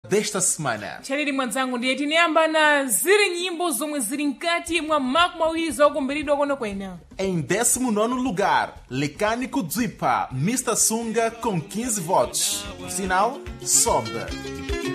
desta semana. Tchaliri mwanzangu ndiye tiniyambana ziri nyimbo zomwe ziri nkati mwa maku mawiri zakukumbiridwa kono kwena. Em 19º lugar, Lekani Kudzipa, Mr. Sunga com 15 votos. O sinal sobe.